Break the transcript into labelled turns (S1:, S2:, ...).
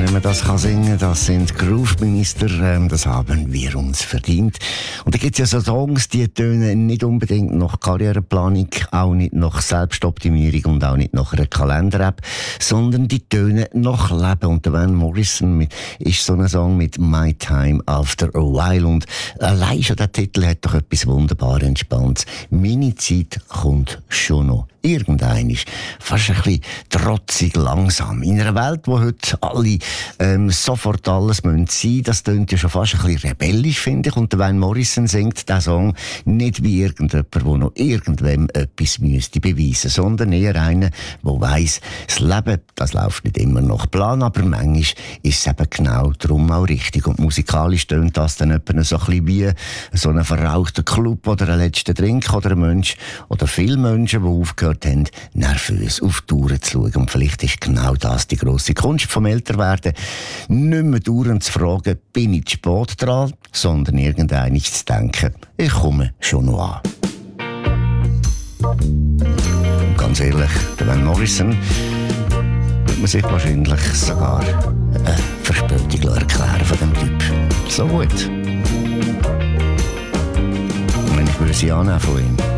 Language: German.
S1: wenn man das kann singen, das sind Groove-Minister, das haben wir uns verdient. Und da gibt es ja so Songs, die tönen nicht unbedingt nach Karriereplanung, auch nicht nach Selbstoptimierung und auch nicht nach einer Kalender-App, sondern die tönen nach Leben. Und der Van Morrison ist so ein Song mit My Time After a While. Und allein schon der Titel hat doch etwas wunderbar Entspanntes. Meine Zeit kommt schon noch. Irgendein ist fast ein bisschen trotzig langsam. In einer Welt, wo heute alle sofort alles sein müssen, das klingt ja schon fast ein bisschen rebellisch, finde ich. Und der Van Morrison singt diesen Song nicht wie irgendjemand, der noch irgendwem etwas müsste beweisen, sondern eher einer, der weiss, das Leben, das läuft nicht immer nach Plan, aber manchmal ist es eben genau darum auch richtig. Und musikalisch tönt das dann etwa so ein bisschen wie so ein verrauchter Club oder ein letzter Drink oder ein Mensch oder viele Menschen, die aufgehört haben, nervös auf die Uhr zu schauen. Und vielleicht ist genau das die grosse Kunst vom Älterwerden. Nicht mehr dauernd zu fragen, bin ich zu spät dran, sondern irgendwann zu denken, ich komme schon noch an. Und ganz ehrlich, der Van Morrison wird man sich wahrscheinlich sogar eine Verspätung erklären von dem Typ. So gut. Und wenn ich sie annehmen von ihm.